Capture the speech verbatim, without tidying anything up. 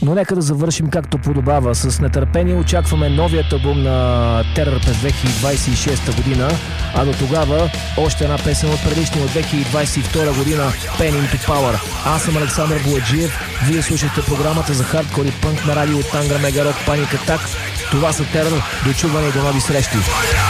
Но нека да завършим както подобава. С нетърпение очакваме новият албум на Terror през две хиляди двадесет и шеста година, а до тогава още една песен от предишния от две хиляди двадесет и втора година, Pain into Power. Аз съм Александър Бояджиев, вие слушате програмата за хардкор и пънк на радио Тангра Мега Рок Паник Атак. Това са Terror, до чуване и до нови срещи.